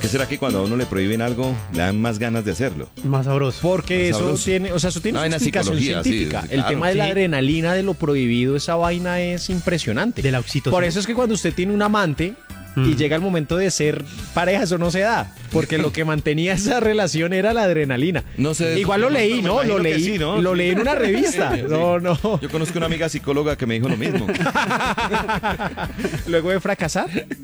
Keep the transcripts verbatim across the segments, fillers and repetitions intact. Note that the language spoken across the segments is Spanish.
qué será que cuando a uno le prohíben algo, le dan más ganas de hacerlo? Más sabroso. Porque Más eso sabroso. tiene, o sea, eso tiene Una una vaina explicación psicología, sí, científica. sí, El claro. tema de la Sí. adrenalina, de lo prohibido, esa vaina es impresionante. De la oxitocina. Por eso es que cuando usted tiene un amante y Mm. llega el momento de ser pareja, eso no se da. Porque lo que mantenía esa relación era la adrenalina. No sé. Igual lo leí, Me ¿no? imagino Lo que leí, sí, ¿no? lo leí en una revista. Sí. No, no. Yo conozco una amiga psicóloga que me dijo lo mismo. Luego de fracasar.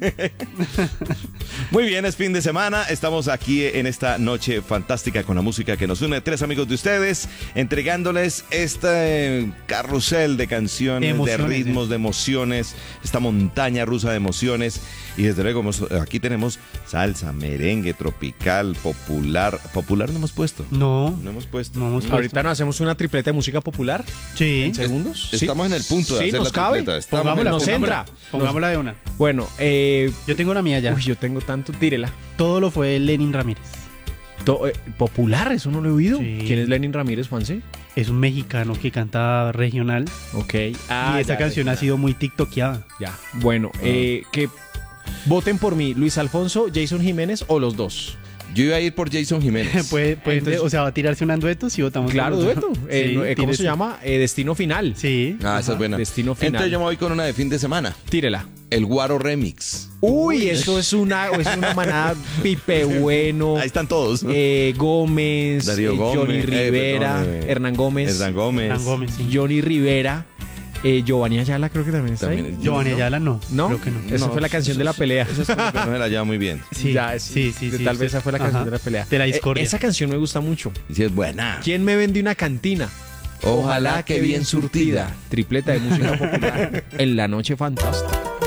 Muy bien, es fin de semana. Estamos aquí en esta noche fantástica con la música que nos une. Tres amigos de ustedes entregándoles este carrusel de canciones, De de, emociones, ritmos, de emociones, esta montaña rusa de emociones. Y desde luego hemos- aquí tenemos salsa, merengue, tropical, popular. Popular no hemos puesto. No. No hemos puesto. No hemos puesto. Ahorita nos hacemos una tripleta de música popular. Sí. ¿En segundos? Sí. Estamos en el punto de Sí, hacer nos la cabe. tripleta. Estamos Pongámosla, en- nos pongámosla. entra. Pongámosla de una. Bueno, eh, Yo tengo la mía ya. uy, yo tengo tanto, tírela. Todo lo fue Lenin Ramírez. To- eh, popular, eso no lo he oído. Sí. ¿Quién es Lenin Ramírez, Juanse? Es un mexicano que canta regional. Ok. y esta ya, canción ya, ha sido muy tiktokeada. Ya. Bueno, eh, que voten por mí, Luis Alfonso, Jason Jiménez o los dos. Yo iba a ir por Jason Jiménez. puede, puede- Entonces- o sea, va a tirarse un dueto si votamos. Claro, por los dueto. dos. Eh, Sí, no, eh, ¿Cómo tírese. se llama? Eh, Destino Final. Sí. Ah, esa es buena. Destino Final. Entonces yo me voy con una de fin de semana. Tírela. El Guaro Remix. Uy, eso es una, es una manada. Pipe Bueno, Ahí están todos. eh, Gómez, Darío eh, Gómez, Johnny eh, Rivera, perdón, eh, Hernán Gómez, Hernán Gómez. Hernán Gómez, sí. Johnny Rivera, eh, Giovanni Ayala creo que también está También ahí. es- Giovanni ¿no? Ayala no. ¿No? Creo que no. Esa No, fue la canción de la pelea. Esa es como que no se la lleva muy bien. Sí, Ya, sí, sí, sí. Tal vez esa fue la canción Ajá. de la pelea. De la Eh, discordia. esa canción me gusta mucho. Y si es buena. ¿Quién me vende una cantina? Ojalá que bien surtida. Tripleta de música popular en la noche fantástica.